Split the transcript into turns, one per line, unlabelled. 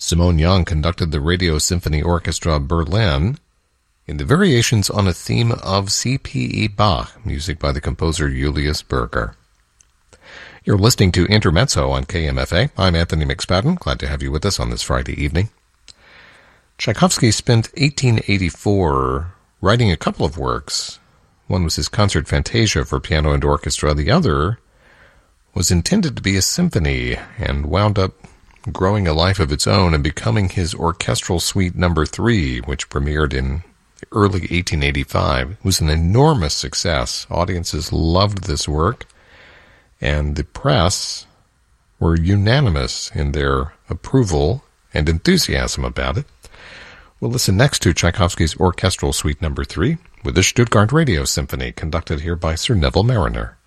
Simone Young conducted the Radio Symphony Orchestra Berlin in the variations on a theme of C.P.E. Bach, music by the composer Julius Berger. You're listening to Intermezzo on KMFA. I'm Anthony McSpadden. Glad to have you with us on this Friday evening. Tchaikovsky spent 1884 writing a couple of works. One was his Concert Fantasia for piano and orchestra. The other was intended to be a symphony and wound up growing a life of its own and becoming his Orchestral Suite No. 3, which premiered in early 1885. It was an enormous success. Audiences loved this work, and the press were unanimous in their approval and enthusiasm about it. We'll listen next to Tchaikovsky's Orchestral Suite No. 3 with the Stuttgart Radio Symphony, conducted here by Sir Neville Marriner.